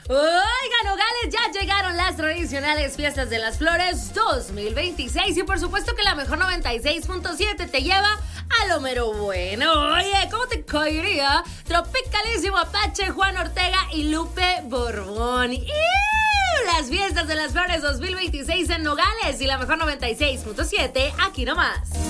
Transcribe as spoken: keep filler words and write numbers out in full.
Oigan, Nogales, ya llegaron las tradicionales fiestas de las flores dos mil veintiséis y por supuesto que la mejor noventa y seis punto siete te lleva a lo mero bueno. Oye, ¿cómo te caería? Tropicalísimo Apache, Juan Ortega y Lupe Borbón. ¡Iu! Las fiestas de las flores dos mil veintiséis en Nogales y la mejor noventa y seis punto siete aquí nomás.